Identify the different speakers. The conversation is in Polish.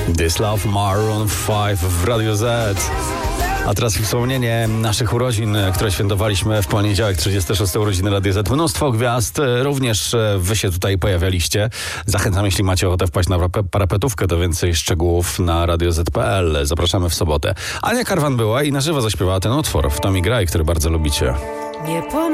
Speaker 1: This Love Maroon 5 w Radio Z. A teraz wspomnienie naszych urodzin, które świętowaliśmy w poniedziałek, 36. urodziny Radio Z. Mnóstwo gwiazd, również wy się tutaj pojawialiście. Zachęcam, jeśli macie ochotę wpaść na parapetówkę, to więcej szczegółów na radioz.pl. Zapraszamy w sobotę. Ania Karwan była i na żywo zaśpiewała ten utwór w Tommy Gray, który bardzo lubicie.
Speaker 2: Nie